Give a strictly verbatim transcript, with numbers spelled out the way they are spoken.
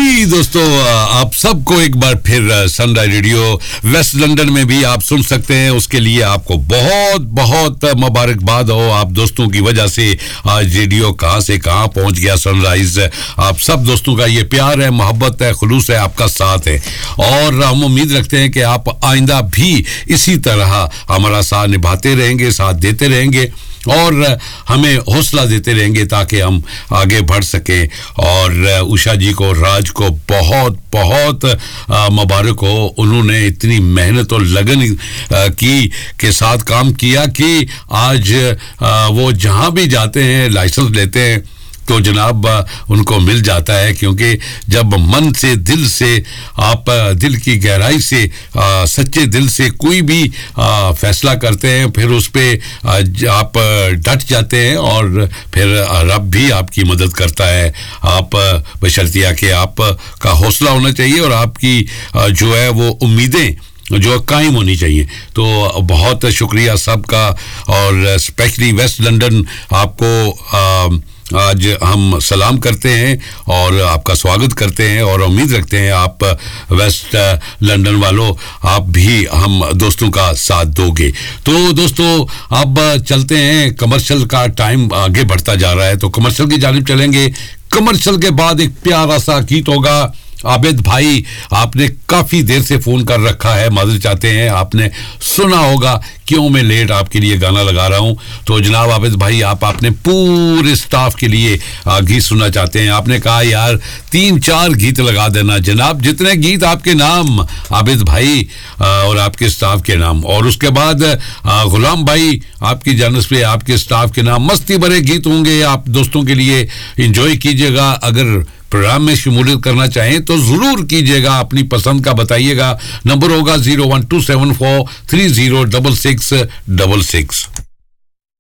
जी दोस्तों, आप सबको एक बार फिर सनराइज रेडियो वेस्ट लंदन में भी आप सुन सकते हैं, उसके लिए आपको बहुत बहुत मुबारकबाद हो। आप दोस्तों की वजह से आज रेडियो कहां से कहां पहुंच गया। सनराइज आप सब दोस्तों का ये प्यार है, मोहब्बत है, खुलूस है, आपका साथ है, और हम उम्मीद रखते हैं कि आप आइंदा भी इसी तरह हमारा साथ निभाते रहेंगे, साथ देते रहेंगे और हमें हौसला देते रहेंगे ताकि हम आगे बढ़ सकें। और उषा जी को, राज को बहुत बहुत मुबारक हो, उन्होंने इतनी मेहनत और लगन आ, की के साथ काम किया कि आज आ, वो जहां भी जाते हैं लाइसेंस लेते हैं तो जनाब उनको मिल जाता है, क्योंकि जब मन से, दिल से, आप दिल की गहराई से, आ, सच्चे दिल से कोई भी आ, फैसला करते हैं, फिर उस पर आप डट जाते हैं और फिर रब भी आपकी मदद करता है। आप बशर्तिया कि आपका हौसला होना चाहिए और आपकी आ, जो है वो उम्मीदें जो कायम होनी चाहिए। तो बहुत शुक्रिया सबका, और स्पेशली वेस्ट लंदन आपको आ, आज हम सलाम करते हैं और आपका स्वागत करते हैं, और उम्मीद रखते हैं आप वेस्ट लंदन वालों आप भी हम दोस्तों का साथ दोगे। तो दोस्तों अब चलते हैं, कमर्शियल का टाइम आगे बढ़ता जा रहा है, तो कमर्शियल की जानिब चलेंगे। कमर्शियल के बाद एक प्यारा सा गीत होगा। आबिद भाई, आपने काफी देर से फोन कर रखा है, माजूर चाहते हैं, आपने सुना होगा क्यों मैं लेट आपके लिए गाना लगा रहा हूं। तो जनाब आबिद भाई, आप आपने पूरे स्टाफ के लिए गीत सुनना चाहते हैं। आपने कहा यार तीन चार गीत लगा देना। जनाब जितने गीत आपके नाम आबिद भाई और आपके स्टाफ के नाम, और उसके बाद गुलाम भाई आपकी जानब पे आपके स्टाफ के नाम मस्ती भरे गीत होंगे, आप दोस्तों के लिए एंजॉय कीजिएगा। अगर प्रोग्राम में शमूलियत करना चाहें तो जरूर कीजिएगा, अपनी पसंद का बताइएगा। नंबर होगा zero one two seven four three zero double six double six.